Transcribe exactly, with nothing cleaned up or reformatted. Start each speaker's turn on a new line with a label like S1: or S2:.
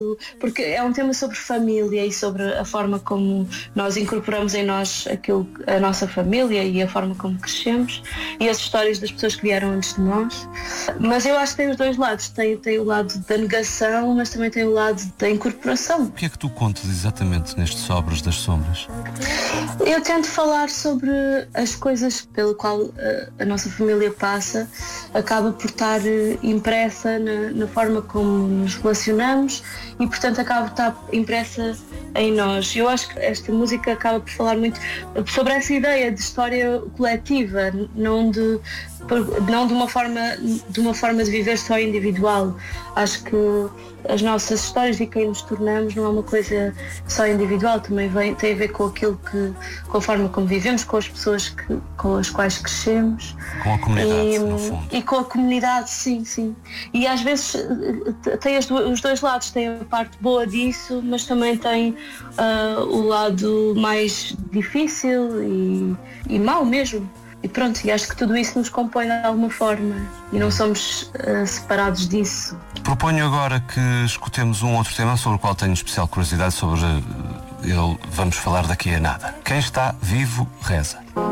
S1: porque é um tema sobre família e sobre a forma como nós incorporamos em nós aquilo, a nossa família e a forma como crescemos e as histórias das pessoas que vieram antes de nós. Mas eu acho que tem os dois lados, tem, tem o lado da negação, mas também tem o lado da incorporação.
S2: O que é que tu contas exatamente nestes Sobres das Sombras?
S1: Eu tento falar sobre as coisas pelo qual a, a nossa família passa, acaba por estar impressa na, na forma como nos relacionamos e, portanto, acaba por estar impressa em nós. Eu acho que esta música acaba por falar muito sobre essa ideia de história coletiva, não de, não de uma forma, de uma forma de viver só individual. Acho que as nossas histórias e quem nos tornamos não é uma coisa só individual, também vem, tem a ver com aquilo que, com a forma como vivemos, com as pessoas que, com as quais crescemos.
S2: Com a comunidade,
S1: e,
S2: no fundo.
S1: E com a comunidade, sim, sim. E às vezes tem as, os dois lados, tem a parte boa disso, mas também tem uh, o lado mais difícil e, e mau mesmo. E pronto, e acho que tudo isso nos compõe de alguma forma e não somos uh, separados disso.
S2: Proponho agora que escutemos um outro tema sobre o qual tenho especial curiosidade, sobre ele vamos falar daqui a nada. Quem está vivo, reza.